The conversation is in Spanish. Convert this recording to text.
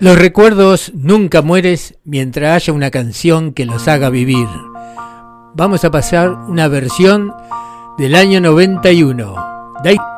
Los recuerdos nunca mueren mientras haya una canción que los haga vivir. Vamos a pasar una versión del año 91.